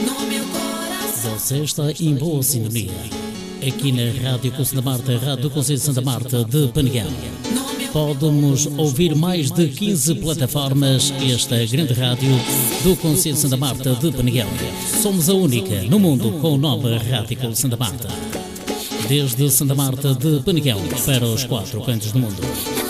no meu coração. Você está em boa sintonia. Aqui na Rádio Conselho Santa Marta, Rádio do Conselho de Santa Marta de Peneguão. Podemos ouvir mais de 15 plataformas. Esta grande rádio do Conselho de Santa Marta de Peneguão. Somos a única no mundo com o nome Rádio Conselho Santa Marta. Desde Santa Marta de Peneguão para os 4 cantos do mundo.